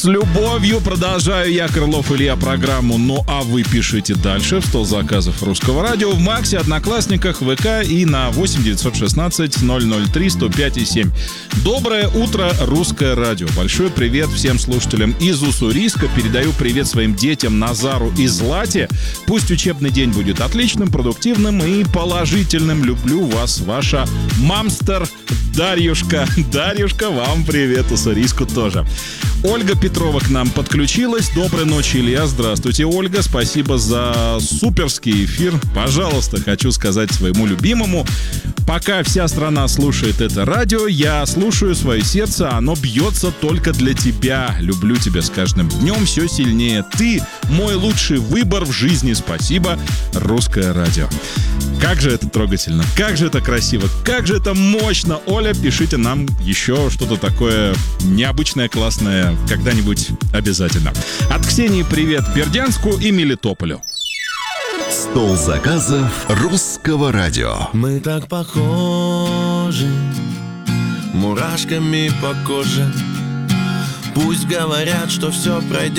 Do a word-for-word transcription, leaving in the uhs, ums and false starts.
С любовью продолжаю я, Крылов Илья, программу «Ну а вы пишите дальше» в стол заказов Русского радио в Максе, Одноклассниках, ВК и на восемь девятьсот шестнадцать ноль ноль три сто пять и семь. Доброе утро, Русское радио. Большой привет всем слушателям из Уссурийска. Передаю привет своим детям Назару и Злате. Пусть учебный день будет отличным, продуктивным и положительным. Люблю вас, ваша мамстер Дарьюшка. Дарьюшка, вам привет, Уссурийску тоже. Ольга Петрова к нам подключилась. Доброй ночи, Илья. Здравствуйте, Ольга. Спасибо за суперский эфир. Пожалуйста, хочу сказать своему любимому: пока вся страна слушает это радио, я слушаю свое сердце, оно бьется только для тебя. Люблю тебя с каждым днем все сильнее. Ты мой лучший выбор в жизни. Спасибо, Русское радио. Как же это трогательно, как же это красиво, как же это мощно. Оля, пишите нам еще что-то такое необычное, классное когда-нибудь обязательно. От Ксении привет Бердянску и Мелитополю. Стол заказов Русского радио. Мы так похожи, мурашками по коже. Пусть говорят, что все пройдет.